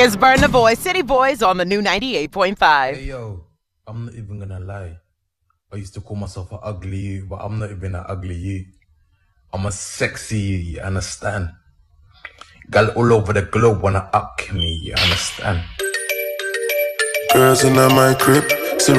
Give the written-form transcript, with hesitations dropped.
It's Burn the Boy, City Boys on the new 98.5. Hey yo, I'm not even gonna lie. I used to call myself an ugly you, but I'm not even an ugly you. I'm a sexy you, you understand? Girl all over the globe wanna up me, you understand? Girls in my crib,